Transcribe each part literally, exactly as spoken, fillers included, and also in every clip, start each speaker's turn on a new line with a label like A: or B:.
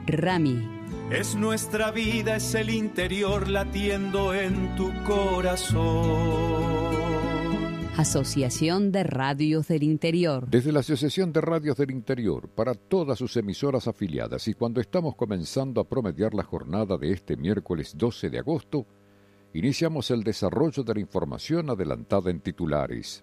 A: Rami.
B: Es nuestra vida, es el interior latiendo en tu corazón.
A: Asociación de Radios del Interior.
C: Desde la Asociación de Radios del Interior, para todas sus emisoras afiliadas, y cuando estamos comenzando a promediar la jornada de este miércoles doce de agosto, iniciamos el desarrollo de la información adelantada en titulares.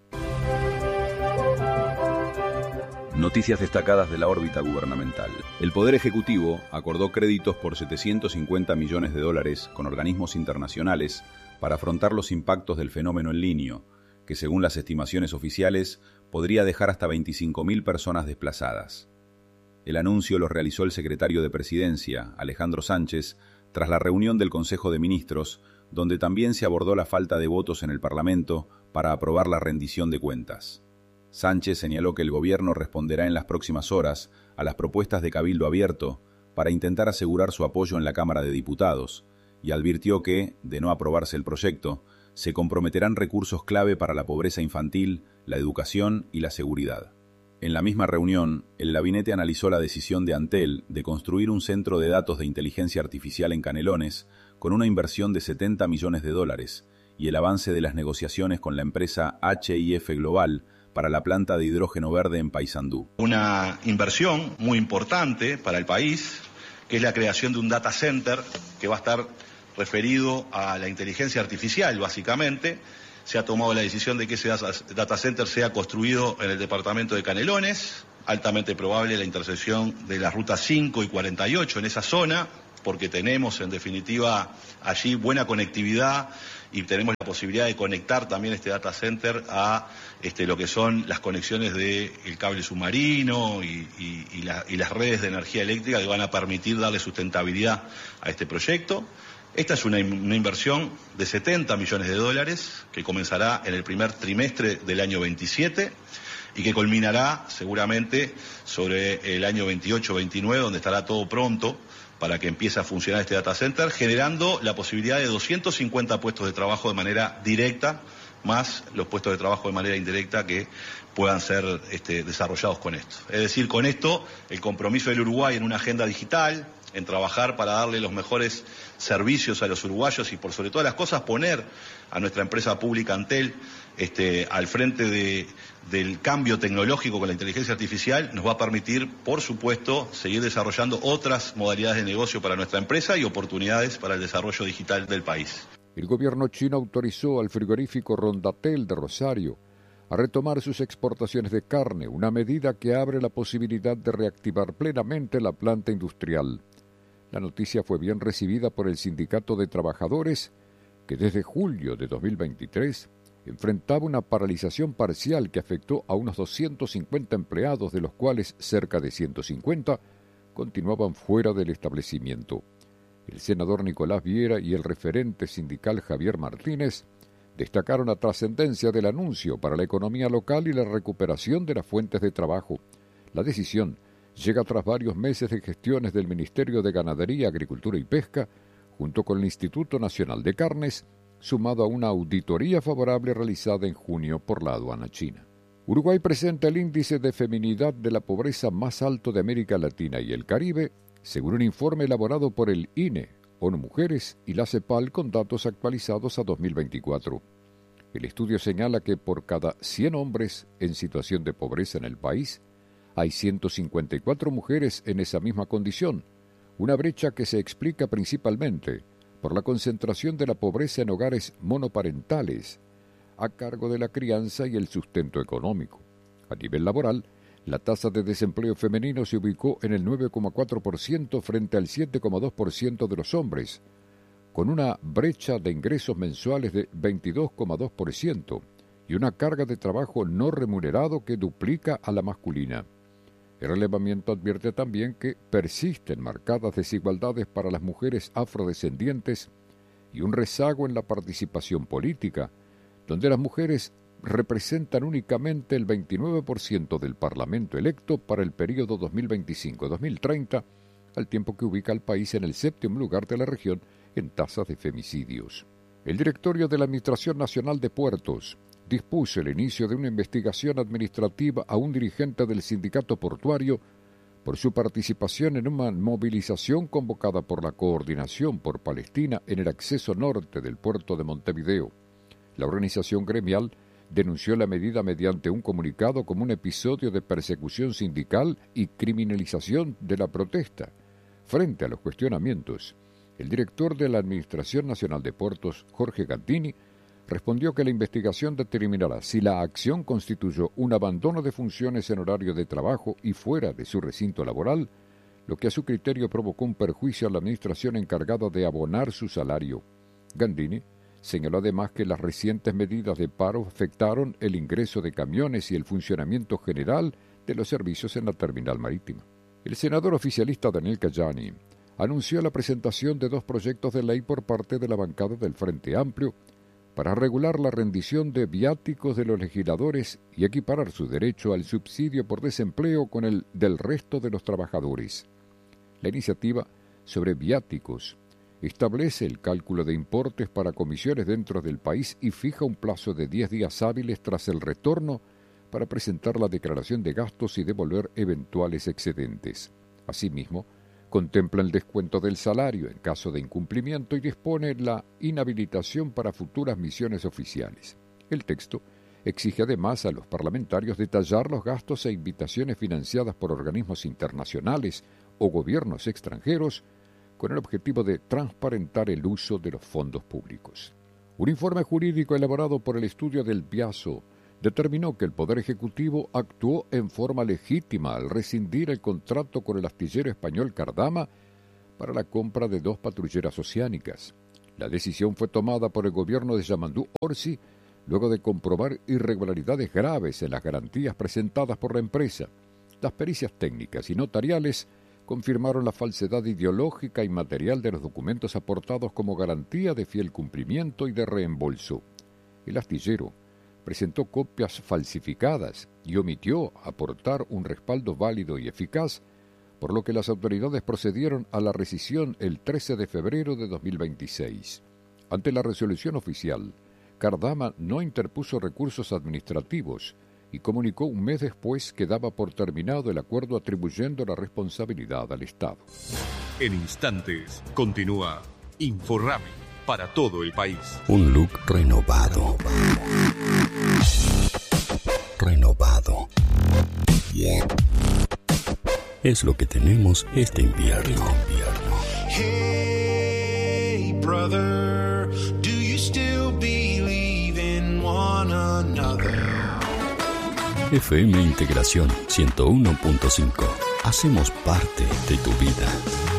D: Noticias destacadas de la órbita gubernamental. El Poder Ejecutivo acordó créditos por setecientos cincuenta millones de dólares con organismos internacionales para afrontar los impactos del fenómeno El Niño, que según las estimaciones oficiales podría dejar hasta veinticinco mil personas desplazadas. El anuncio lo realizó el secretario de Presidencia, Alejandro Sánchez, tras la reunión del Consejo de Ministros, donde también se abordó la falta de votos en el Parlamento para aprobar la rendición de cuentas. Sánchez señaló que el gobierno responderá en las próximas horas a las propuestas de Cabildo Abierto para intentar asegurar su apoyo en la Cámara de Diputados y advirtió que, de no aprobarse el proyecto, se comprometerán recursos clave para la pobreza infantil, la educación y la seguridad. En la misma reunión, el gabinete analizó la decisión de Antel de construir un centro de datos de inteligencia artificial en Canelones con una inversión de setenta millones de dólares y el avance de las negociaciones con la empresa H I F Global para la planta de hidrógeno verde en Paysandú.
E: Una inversión muy importante para el país, que es la creación de un data center que va a estar referido a la inteligencia artificial, básicamente. Se ha tomado la decisión de que ese data center sea construido en el departamento de Canelones, altamente probable la intersección de las rutas cinco y cuarenta y ocho en esa zona, porque tenemos en definitiva allí buena conectividad y tenemos la posibilidad de conectar también este data center a este, lo que son las conexiones del cable submarino y, y, y, la, y las redes de energía eléctrica que van a permitir darle sustentabilidad a este proyecto. Esta es una, una inversión de setenta millones de dólares que comenzará en el primer trimestre del año veintisiete y que culminará seguramente sobre el año veintiocho veintinueve, donde estará todo pronto para que empiece a funcionar este data center, generando la posibilidad de doscientos cincuenta puestos de trabajo de manera directa, más los puestos de trabajo de manera indirecta que puedan ser este, desarrollados con esto. Es decir, con esto, el compromiso del Uruguay en una agenda digital, en trabajar para darle los mejores servicios a los uruguayos y por sobre todas las cosas poner a nuestra empresa pública Antel este, al frente de, del cambio tecnológico con la inteligencia artificial, nos va a permitir, por supuesto, seguir desarrollando otras modalidades de negocio para nuestra empresa y oportunidades para el desarrollo digital del país.
C: El gobierno chino autorizó al frigorífico Rondatel de Rosario a retomar sus exportaciones de carne, una medida que abre la posibilidad de reactivar plenamente la planta industrial. La noticia fue bien recibida por el Sindicato de Trabajadores, que desde julio de dos mil veintitrés enfrentaba una paralización parcial que afectó a unos doscientos cincuenta empleados, de los cuales cerca de ciento cincuenta continuaban fuera del establecimiento. El senador Nicolás Viera y el referente sindical Javier Martínez destacaron la trascendencia del anuncio para la economía local y la recuperación de las fuentes de trabajo. La decisión llega tras varios meses de gestiones del Ministerio de Ganadería, Agricultura y Pesca, junto con el Instituto Nacional de Carnes, sumado a una auditoría favorable realizada en junio por la aduana china. Uruguay presenta el índice de feminidad de la pobreza más alto de América Latina y el Caribe, según un informe elaborado por el I N E, ONU Mujeres y la CEPAL con datos actualizados a dos mil veinticuatro. El estudio señala que por cada cien hombres en situación de pobreza en el país, hay ciento cincuenta y cuatro mujeres en esa misma condición, una brecha que se explica principalmente por la concentración de la pobreza en hogares monoparentales, a cargo de la crianza y el sustento económico. A nivel laboral, la tasa de desempleo femenino se ubicó en el nueve coma cuatro por ciento frente al siete coma dos por ciento de los hombres, con una brecha de ingresos mensuales de veintidós coma dos por ciento y una carga de trabajo no remunerado que duplica a la masculina. El relevamiento advierte también que persisten marcadas desigualdades para las mujeres afrodescendientes y un rezago en la participación política, donde las mujeres representan únicamente el veintinueve por ciento del Parlamento electo para el período dos mil veinticinco a dos mil treinta, al tiempo que ubica al país en el séptimo lugar de la región en tasas de femicidios. El directorio de la Administración Nacional de Puertos dispuso el inicio de una investigación administrativa a un dirigente del sindicato portuario por su participación en una movilización convocada por la Coordinación por Palestina en el acceso norte del puerto de Montevideo. La organización gremial denunció la medida mediante un comunicado como un episodio de persecución sindical y criminalización de la protesta. Frente a los cuestionamientos, el director de la Administración Nacional de Puertos, Jorge Gandini, respondió que la investigación determinará si la acción constituyó un abandono de funciones en horario de trabajo y fuera de su recinto laboral, lo que a su criterio provocó un perjuicio a la administración encargada de abonar su salario. Gandini señaló además que las recientes medidas de paro afectaron el ingreso de camiones y el funcionamiento general de los servicios en la terminal marítima. El senador oficialista Daniel Cayani anunció la presentación de dos proyectos de ley por parte de la bancada del Frente Amplio para regular la rendición de viáticos de los legisladores y equiparar su derecho al subsidio por desempleo con el del resto de los trabajadores. La iniciativa sobre viáticos establece el cálculo de importes para comisiones dentro del país y fija un plazo de diez días hábiles tras el retorno para presentar la declaración de gastos y devolver eventuales excedentes. Asimismo, contempla el descuento del salario en caso de incumplimiento y dispone la inhabilitación para futuras misiones oficiales. El texto exige además a los parlamentarios detallar los gastos e invitaciones financiadas por organismos internacionales o gobiernos extranjeros con el objetivo de transparentar el uso de los fondos públicos. Un informe jurídico elaborado por el estudio del Biaso determinó que el Poder Ejecutivo actuó en forma legítima al rescindir el contrato con el astillero español Cardama para la compra de dos patrulleras oceánicas. La decisión fue tomada por el gobierno de Yamandú Orsi luego de comprobar irregularidades graves en las garantías presentadas por la empresa. Las pericias técnicas y notariales confirmaron la falsedad ideológica y material de los documentos aportados como garantía de fiel cumplimiento y de reembolso. El astillero presentó copias falsificadas y omitió aportar un respaldo válido y eficaz, por lo que las autoridades procedieron a la rescisión el trece de febrero de dos mil veintiséis. Ante la resolución oficial, Cardama no interpuso recursos administrativos y comunicó un mes después que daba por terminado el acuerdo atribuyendo la responsabilidad al Estado.
F: En instantes, continúa Inforrami para todo el país.
G: Un look renovado. Renovado. Yeah. Es lo que tenemos este invierno.
H: Hey, brother, do you still believe in one another?
G: F M Integración ciento uno punto cinco. Hacemos parte de tu vida.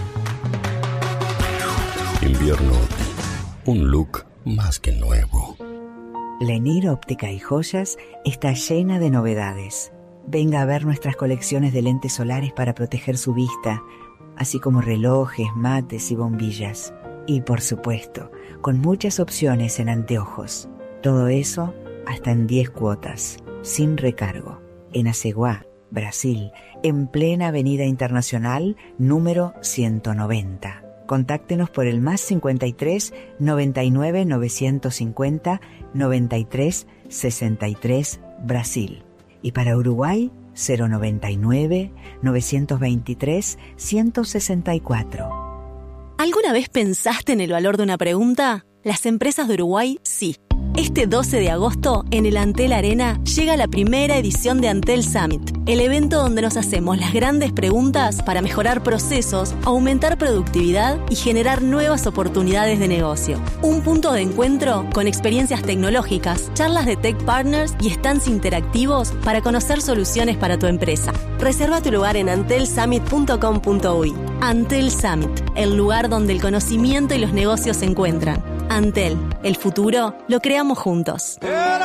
G: Invierno, un look más que nuevo.
I: Lenir Óptica y Joyas está llena de novedades. Venga a ver nuestras colecciones de lentes solares para proteger su vista, así como relojes, mates y bombillas. Y por supuesto, con muchas opciones en anteojos. Todo eso hasta en diez cuotas. Sin recargo, en Aceguá, Brasil, en plena Avenida Internacional, número ciento noventa. Contáctenos por el más cincuenta y tres, noventa y nueve, novecientos cincuenta, noventa y tres, sesenta y tres, Brasil. Y para Uruguay, cero noventa y nueve, novecientos veintitrés, ciento sesenta y cuatro.
J: ¿Alguna vez pensaste en el valor de una pregunta? Las empresas de Uruguay, sí. Este doce de agosto, en el Antel Arena, llega la primera edición de Antel Summit, el evento donde nos hacemos las grandes preguntas para mejorar procesos, aumentar productividad y generar nuevas oportunidades de negocio. Un punto de encuentro con experiencias tecnológicas, charlas de tech partners y stands interactivos para conocer soluciones para tu empresa. Reserva tu lugar en antel summit punto com punto uy. Antel Summit, el lugar donde el conocimiento y los negocios se encuentran. Antel, el futuro lo creamos juntos.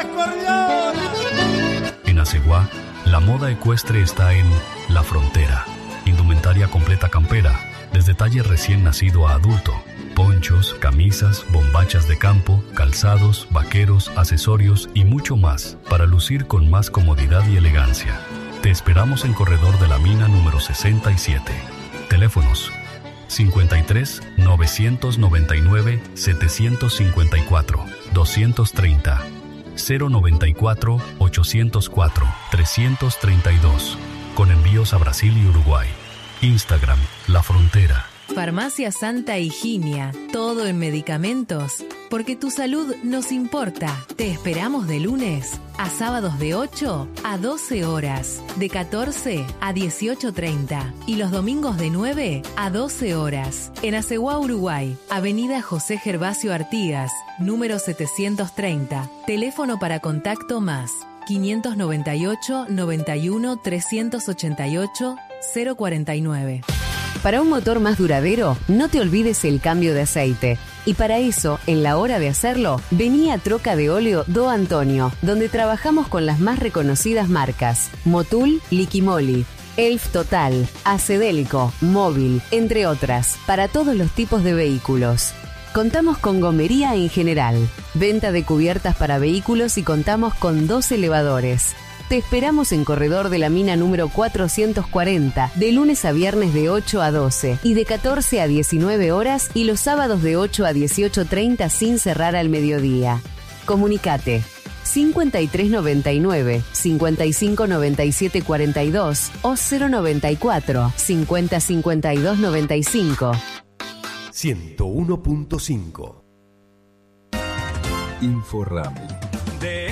K: En Aceguá, la moda ecuestre está en La Frontera. Indumentaria completa campera, desde talle recién nacido a adulto. Ponchos, camisas, bombachas de campo, calzados, vaqueros, accesorios y mucho más para lucir con más comodidad y elegancia. Te esperamos en Corredor de la Mina número sesenta y siete. Teléfonos cincuenta y tres, novecientos noventa y nueve, setecientos cincuenta y cuatro, doscientos treinta, cero noventa y cuatro, ochocientos cuatro, trescientos treinta y dos, con envíos a Brasil y Uruguay. Instagram, La Frontera.
L: Farmacia Santa Higinia, todo en medicamentos, porque tu salud nos importa. Te esperamos de lunes a sábados de ocho a doce horas, de catorce a dieciocho treinta y los domingos de nueve a doce horas. En Aceguá, Uruguay, Avenida José Gervasio Artigas, número setecientos treinta. Teléfono para contacto más quinientos noventa y ocho, noventa y uno, trescientos ochenta y ocho, cero cuarenta y nueve.
A: Para un motor más duradero, no te olvides el cambio de aceite. Y para eso, en la hora de hacerlo, vení a Troca de Óleo Do Antonio, donde trabajamos con las más reconocidas marcas: Motul, Liquimoli, Elf Total, Acedélico, Móvil, entre otras, para todos los tipos de vehículos. Contamos con gomería en general, venta de cubiertas para vehículos y contamos con dos elevadores. Te esperamos en Corredor de la Mina número cuatrocientos cuarenta, de lunes a viernes de ocho a doce y de catorce a diecinueve horas y los sábados de ocho a dieciocho treinta sin cerrar al mediodía. Comunicate cincuenta y tres noventa y nueve, cincuenta y cinco noventa y siete cuarenta y dos o cero noventa y cuatro, cincuenta cincuenta y dos noventa y cinco.
M: ciento uno punto cinco.
F: Inforrami.
B: De